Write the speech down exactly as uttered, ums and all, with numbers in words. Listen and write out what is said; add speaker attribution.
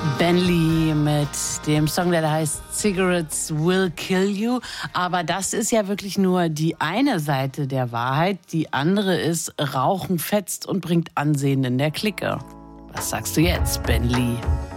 Speaker 1: Ben Lee mit dem Song, der da heißt Cigarettes Will Kill You. Aber das ist ja wirklich nur die eine Seite der Wahrheit. Die andere ist, Rauchen fetzt und bringt Ansehen in der Clique. Was sagst du jetzt, Ben Lee?